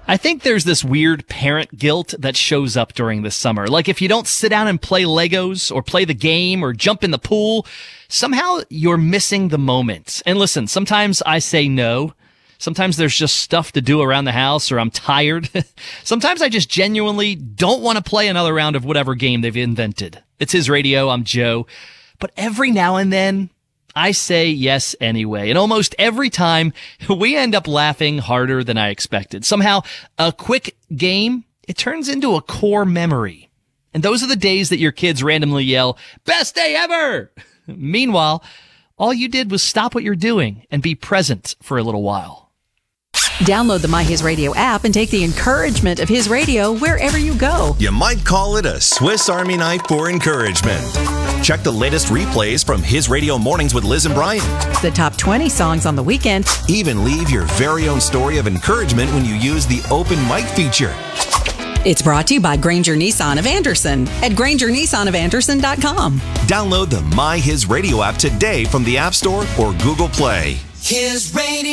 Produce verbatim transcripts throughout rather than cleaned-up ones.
I think there's this weird parent guilt that shows up during the summer. Like if you don't sit down and play Legos or play the game or jump in the pool, somehow you're missing the moment. And listen, sometimes I say no. Sometimes there's just stuff to do around the house or I'm tired. Sometimes I just genuinely don't want to play another round of whatever game they've invented. It's His Radio. I'm Joe. But every now and then, I say yes anyway, and almost every time we end up laughing harder than I expected. Somehow, a quick game, it turns into a core memory. And those are the days that your kids randomly yell, "Best day ever!" Meanwhile, all you did was stop what you're doing and be present for a little while. Download the My His Radio app and take the encouragement of His Radio wherever you go. You might call it a Swiss Army knife for encouragement. Check the latest replays from His Radio Mornings with Liz and Brian. The top twenty songs on the weekend. Even leave your very own story of encouragement when you use the open mic feature. It's brought to you by Granger Nissan of Anderson at Granger Nissan of Anderson dot com. Download the My His Radio app today from the App Store or Google Play. His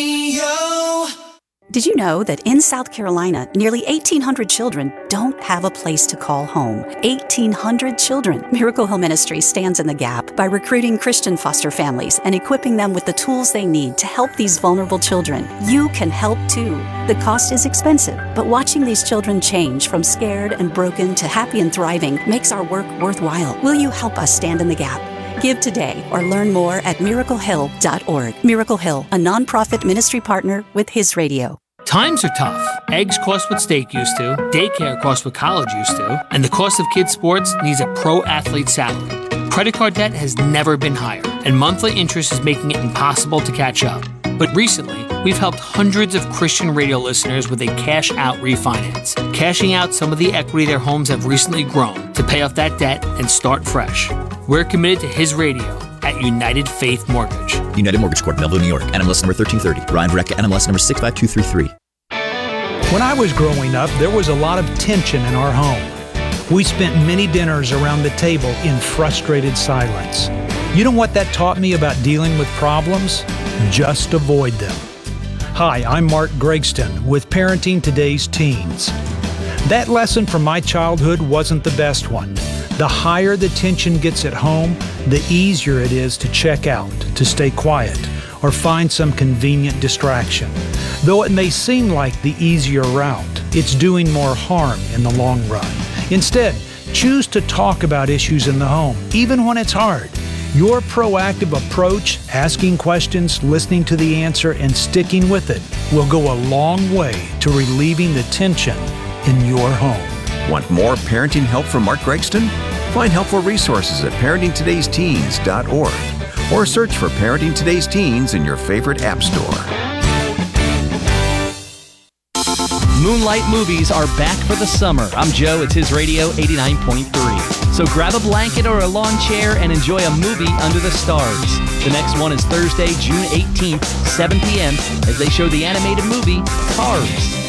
Radio. Did you know that in South Carolina, nearly eighteen hundred children don't have a place to call home? eighteen hundred children. Miracle Hill Ministry stands in the gap by recruiting Christian foster families and equipping them with the tools they need to help these vulnerable children. You can help too. The cost is expensive, but watching these children change from scared and broken to happy and thriving makes our work worthwhile. Will you help us stand in the gap? Give today or learn more at miracle hill dot org. Miracle Hill, a nonprofit ministry partner with His Radio. Times are tough. Eggs cost what steak used to, daycare costs what college used to, and the cost of kids' sports needs a pro athlete salary. Credit card debt has never been higher, and monthly interest is making it impossible to catch up. But recently, we've helped hundreds of Christian radio listeners with a cash-out refinance, cashing out some of the equity their homes have recently grown to pay off that debt and start fresh. We're committed to His Radio at United Faith Mortgage. United Mortgage Corp, Melville, New York. N M L S number thirteen thirty. Ryan Verrecka, N M L S number six five two three three. When I was growing up, there was a lot of tension in our home. We spent many dinners around the table in frustrated silence. You know what that taught me about dealing with problems? Just avoid them. Hi, I'm Mark Gregston with Parenting Today's Teens. That lesson from my childhood wasn't the best one. The higher the tension gets at home, the easier it is to check out, to stay quiet, or find some convenient distraction. Though it may seem like the easier route, it's doing more harm in the long run. Instead, choose to talk about issues in the home, even when it's hard. Your proactive approach, asking questions, listening to the answer, and sticking with it will go a long way to relieving the tension in your home. Want more parenting help from Mark Gregston? Find helpful resources at parenting todays teens dot org or search for Parenting Today's Teens in your favorite app store. Moonlight movies are back for the summer. I'm Joe. It's His Radio eighty-nine point three. So grab a blanket or a lawn chair and enjoy a movie under the stars. The next one is Thursday, June eighteenth, seven p.m. as they show the animated movie Cars.